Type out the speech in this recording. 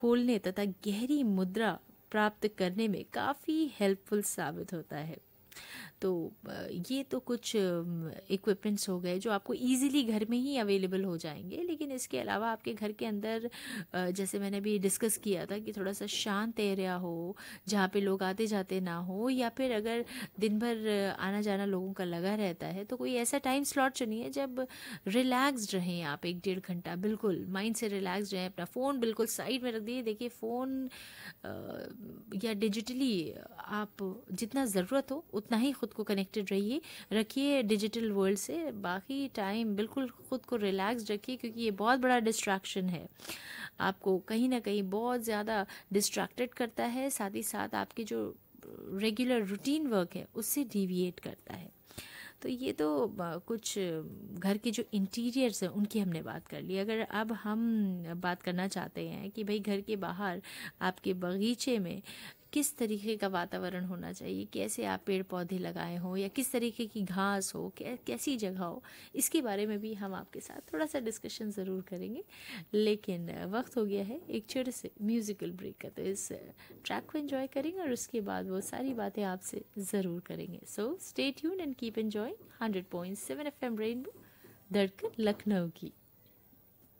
खोलने तथा गहरी मुद्रा प्राप्त करने में काफ़ी हेल्पफुल साबित होता है। तो ये तो कुछ इक्विपमेंट्स हो गए जो आपको इजीली घर में ही अवेलेबल हो जाएंगे, लेकिन इसके अलावा आपके घर के अंदर जैसे मैंने भी डिस्कस किया था कि थोड़ा सा शांत एरिया हो जहाँ पे लोग आते जाते ना हो, या फिर अगर दिन भर आना जाना लोगों का लगा रहता है तो कोई ऐसा टाइम स्लॉट चुनिए जब रिलैक्स्ड रहें आप, 1 डेढ़ घंटा बिल्कुल माइंड से रिलैक्स्ड रहें। अपना फ़ोन बिल्कुल साइड में रख दिए। देखिए फ़ोन या डिजिटली आप जितना ज़रूरत हो उतना ही ख़ुद को कनेक्टेड रहिए, रखिए डिजिटल वर्ल्ड से। बाकी टाइम बिल्कुल ख़ुद को रिलैक्स्ड रखिए, क्योंकि ये बहुत बड़ा डिस्ट्रैक्शन है, आपको कहीं ना कहीं बहुत ज़्यादा डिस्ट्रैक्टेड करता है, साथ ही साथ आपके जो रेगुलर रूटीन वर्क है उससे डिविएट करता है। तो ये तो कुछ घर के जो इंटीरियर्स हैं उनकी हमने बात कर ली। अगर अब हम बात करना चाहते हैं कि भाई घर के बाहर आपके बगीचे में किस तरीके का वातावरण होना चाहिए, कैसे आप पेड़ पौधे लगाए हों या किस तरीके की घास हो, कैसी जगह हो, इसके बारे में भी हम आपके साथ थोड़ा सा डिस्कशन ज़रूर करेंगे। लेकिन वक्त हो गया है एक छोटे से म्यूज़िकल ब्रेक का, तो इस ट्रैक को एंजॉय करेंगे और उसके बाद वो सारी बातें आपसे ज़रूर करेंगे। So stay tuned and keep enjoying 100.7 FM rainbow, धड़कन लखनऊ की।